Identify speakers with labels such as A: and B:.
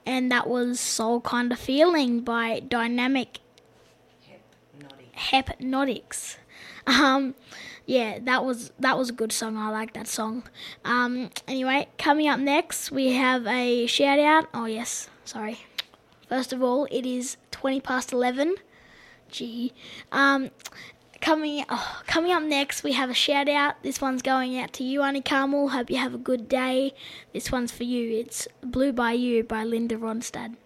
A: and that was Soul Kinda Feeling by Dynamic Hypnotics. Yeah, that was a good song. I like that song. Anyway, coming up next, we have a shout out. Oh yes, sorry. First of all, it is 11:20. Gee. Coming up next, we have a shout out. This one's going out to you, Auntie Carmel. Hope you have a good day. This one's for you. It's Blue by You by Linda Ronstadt.